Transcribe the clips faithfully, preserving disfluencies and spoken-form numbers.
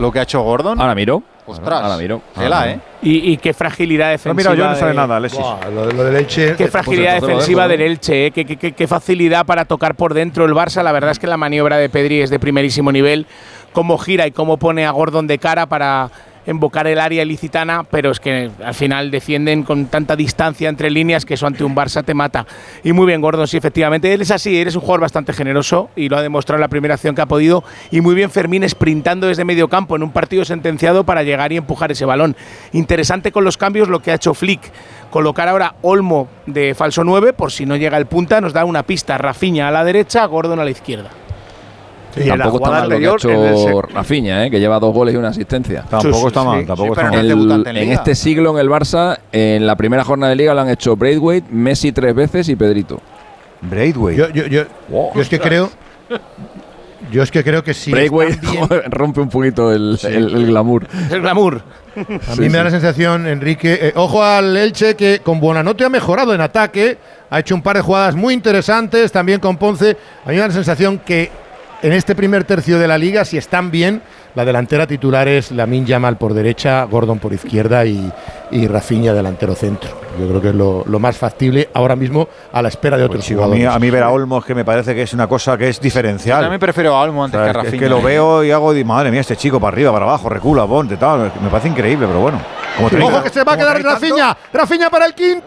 lo que ha hecho Gordon. Ahora miro. Ostras. Ahora miro. Tela, ¿eh? Y, y qué fragilidad defensiva. No, mira, yo no de, sabe nada, Alexis. Buah, lo, lo del Elche. Qué fragilidad pues defensiva dejo, del Elche, ¿eh? qué, qué, qué, qué facilidad para tocar por dentro el Barça. La verdad es que la maniobra de Pedri es de primerísimo nivel. Cómo gira y cómo pone a Gordon de cara para embocar el área ilicitana, pero es que al final defienden con tanta distancia entre líneas que eso ante un Barça te mata. Y muy bien Gordon, sí, efectivamente, él es así, eres un jugador bastante generoso y lo ha demostrado en la primera acción que ha podido, y muy bien Fermín sprintando desde medio campo en un partido sentenciado para llegar y empujar ese balón. Interesante con los cambios lo que ha hecho Flick, colocar ahora Olmo de falso nueve, por si no llega el punta, nos da una pista, Rafinha a la derecha, Gordon a la izquierda. Sí, tampoco está mal lo que ha hecho Rafinha, ¿eh? Que lleva dos goles y una asistencia. Tampoco sí, está sí, mal, sí, tampoco sí, está pero mal. no El, en, en este siglo en el Barça, en la primera jornada de Liga lo han hecho Braithwaite, Messi tres veces y Pedrito. Braithwaite. Yo, yo, yo, Wow. yo es que creo. Yo es que creo que sí. Braithwaite rompe un poquito el, Sí. el, el glamour. El glamour. A mí me da la sensación, Enrique. Eh, ojo al Elche, que con Buonanotte ha mejorado en ataque. Ha hecho un par de jugadas muy interesantes. También con Ponce. A mí me da la sensación que en este primer tercio de la Liga, si están bien, la delantera titular es Lamine Yamal por derecha, Gordon por izquierda y, y Rafinha delantero centro. Yo creo que es lo, lo más factible ahora mismo a la espera de otros Pues, chico, a, jugadores. mí, a mí ver a Olmo es que me parece que es una cosa que es diferencial. Yo también prefiero a Olmo antes O sea, que a es, Rafinha. es que lo veo y hago, y, madre mía, este chico para arriba, para abajo, recula, ponte, tal. Me parece increíble, pero bueno. Como tenéis- Ojo que se va a como quedar tenéis tanto- Rafinha. Rafinha para el quinto.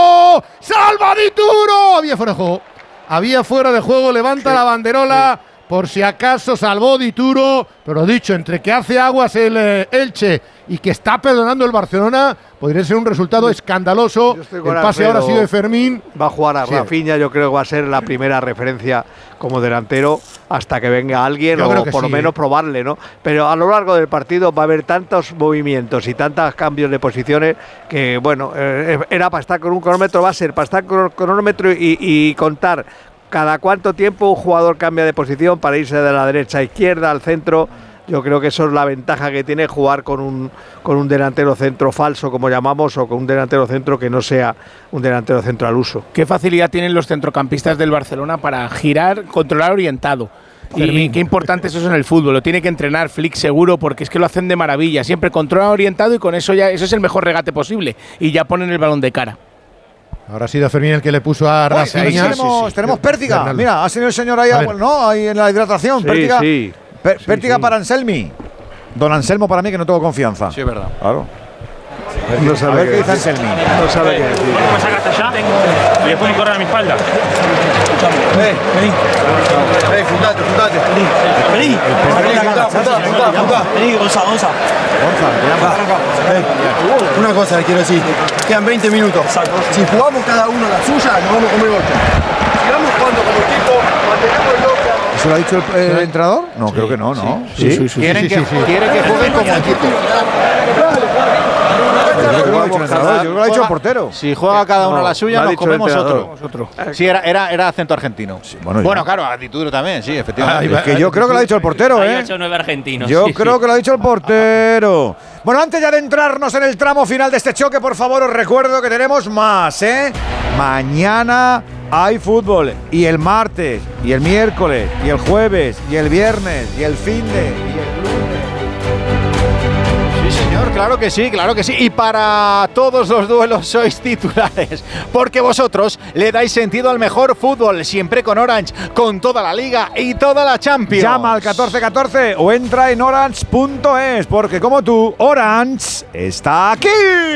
¡Salva Di Turo! Había fuera de juego. Había fuera de juego. Levanta la banderola. Por si acaso salvó Di Turo. Pero dicho, entre que hace aguas el eh, Elche y que está perdonando el Barcelona, podría ser un resultado escandaloso. Yo estoy El con pase Alfredo. ahora ha sido de Fermín. Va a jugar a Sí. Rafinha, yo creo que va a ser la primera referencia como delantero hasta que venga alguien, Yo o creo que por lo sí, menos ¿eh? probarle, ¿no? Pero a lo largo del partido va a haber tantos movimientos y tantos cambios de posiciones que, bueno, eh, era para estar con un cronómetro, va a ser para estar con un cronómetro y, y contar cada cuánto tiempo un jugador cambia de posición para irse de la derecha a izquierda, al centro. Yo creo que eso es la ventaja que tiene jugar con un, con un delantero centro falso, como llamamos, o con un delantero centro que no sea un delantero centro al uso. Qué facilidad tienen los centrocampistas del Barcelona para girar, controlar orientado. Y Fermín. qué importante es eso en el fútbol. Lo tiene que entrenar Flick seguro, porque es que lo hacen de maravilla. Siempre controla orientado y con eso ya eso es el mejor regate posible. Y ya ponen el balón de cara. Ahora ha sido Fermín el que le puso a Uy, Rafinha. tenemos, Sí, sí. tenemos pértiga. Bernal. Mira, ha sido el señor ahí, A ver. bueno, ¿no? Ahí en la hidratación. Sí, pértiga sí. Pé- Sí, pértiga sí. para Anselmi. Don Anselmo para mí que no tengo confianza. Sí, es verdad. Claro. No A sabe ver qué qué dice decir. Anselmi. No sabe qué decir. Me saca hasta allá y después me corren a mi espalda. Vení, vení. Vení, fundate, fundate. Vení. Vení. Vení, fundá, fundá, fundá, fundá. Vení, Gonza, Gonza. Gonza, te llama. Hey, una cosa le quiero decir. Quedan veinte minutos. Si jugamos cada uno la suya, nos vamos a comer ocho. Si vamos jugando como equipo, mantenemos loca. ¿Eso lo ha dicho el, el entrenador? No, creo que no, ¿no? Sí, sí, sí, Quieren sí, que, sí, sí. quiere que jueguen como equipo. Yo creo que lo ha dicho el entrenador. Yo creo que lo ha dicho el portero. Si juega cada uno No, la suya, lo ha nos dicho el comemos entrenador. otro. Sí, era, era, era acento argentino. bueno, bueno, yo- claro, actitud también, sí, efectivamente. Es que yo creo que lo ha dicho el portero, Hay ¿eh? ocho o nueve argentinos. Yo sí, creo sí. que lo ha dicho el portero. Bueno, antes ya de entrarnos en el tramo final de este choque, por favor, os recuerdo que tenemos más, ¿eh? Mañana hay fútbol. Y el martes, y el miércoles, y el jueves, y el viernes, y el fin de, y el lunes. Sí, señor, claro que sí, claro que sí. Y para todos los duelos sois titulares, porque vosotros le dais sentido al mejor fútbol, siempre con Orange, con toda la Liga y toda la Champions. Llama al catorce catorce o entra en orange punto es, porque como tú, Orange está aquí.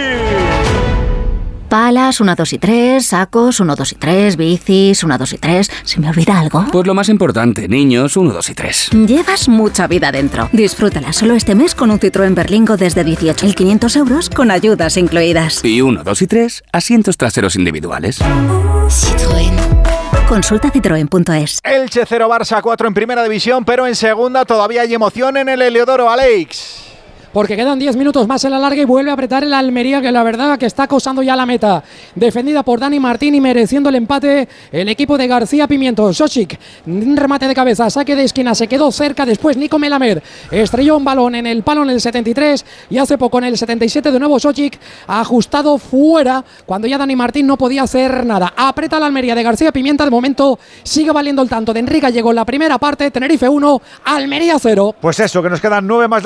Palas, uno, dos y tres, sacos, uno, dos y tres, bicis, uno, dos y tres. ¿Se me olvida algo? Pues lo más importante, niños, uno, dos y tres. Llevas mucha vida dentro. Disfrútala solo este mes con un Citroën Berlingo desde dieciocho mil quinientos euros con ayudas incluidas. Y uno, dos y tres, asientos traseros individuales. Citroën. Consulta citroen punto es. Elche cero, Barça cuatro en primera división, pero en segunda todavía hay emoción en el Heliodoro, Alex. Porque quedan diez minutos más en la larga y vuelve a apretar el Almería, que la verdad que está acosando ya la meta. Defendida por Dani Martín y mereciendo el empate el equipo de García Pimiento. Sochik, un remate de cabeza, saque de esquina, se quedó cerca. Después Nico Melamed estrelló un balón en el palo en el setenta y tres y hace poco en el setenta y siete de nuevo Sochik ajustado fuera cuando ya Dani Martín no podía hacer nada. Aprieta la Almería de García Pimienta. De momento sigue valiendo el tanto de Enrique. Llegó en la primera parte. Tenerife uno, Almería cero. Pues eso, que nos quedan nueve más.